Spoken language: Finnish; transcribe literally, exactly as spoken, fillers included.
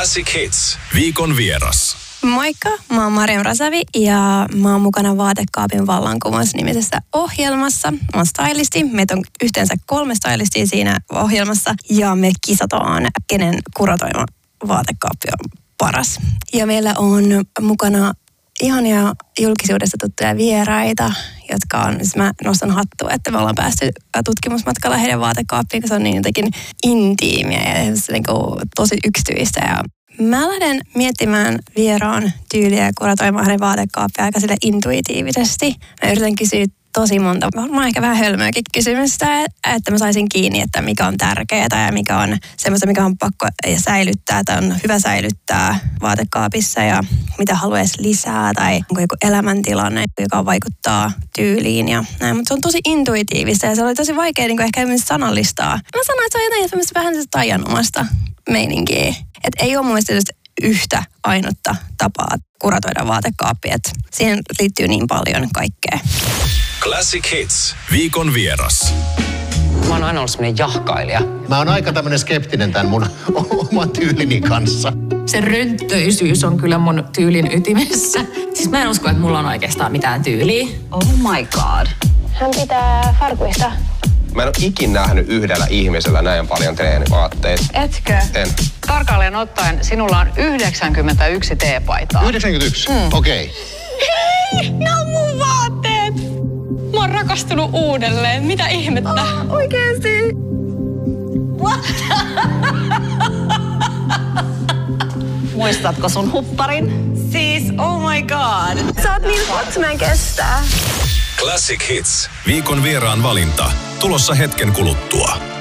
Classic Hits. Viikon vieras. Moikka, mä oon Mariam Rasavi ja mä oon mukana Vaatekaapin vallankumous-nimisessä ohjelmassa. Mä oon stylisti, meitä on yhteensä kolme stylistia siinä ohjelmassa ja me kisataan, kenen kuratoima vaatekaappi on paras. Ja meillä on mukana ihania julkisuudesta tuttuja vieraita, jotka on, siis mä nostan hattua, että me ollaan päästy tutkimusmatkalla heidän vaatekaappiin, koska se on niin jotenkin intiimiä ja se niin kuin tosi yksityistä. Ja mä lähden miettimään vieraan tyyliä ja kuratoimaan hänen vaatekaappia aika sille intuitiivisesti. Mä yritän kysyä tosi monta, varmaan ehkä vähän hölmöäkin kysymystä, että mä saisin kiinni, että mikä on tärkeää ja mikä on semmoista, mikä on pakko säilyttää tai on hyvä säilyttää vaatekaapissa ja mitä haluaisi lisää tai onko joku elämäntilanne, joka vaikuttaa tyyliin ja näin. Mutta se on tosi intuitiivista ja se oli tosi vaikea niin ehkä sanallistaa. Mä sanoin, että se on jotain vähän taianomasta meininkiä. Että ei ole mun mielestä yhtä ainutta tapaa kuratoida vaatekaappia. Et siihen liittyy niin paljon kaikkea. Classic Hits. Viikon vieras. Mä oon aina ollut semmonen jahkailija. Mä oon aika tämmönen skeptinen tämän mun oman tyylini kanssa. Se rönttöisyys on kyllä mun tyylin ytimessä. Siis mä en usko, että mulla on oikeastaan mitään tyyliä. Oh my god. Hän pitää farkuista. Mä en ole ikinä nähnyt yhdellä ihmisellä näin paljon treenivaatteita. Etkö? En. Tarkalleen ottaen sinulla on yhdeksänkymmentäyksi teepaitaa. yhdeksänkymmentäyksi? Mm. Okei. Okay. Hei, nämä on mun vaatteet! Mä oon rakastunut uudelleen. Mitä ihmettä? Oh, oikeesti? What? Muistatko sun hupparin? Siis, oh my god. Sä oot niin hot, mä en kestää. Classic Hits. Viikon vieraan valinta. Tulossa hetken kuluttua.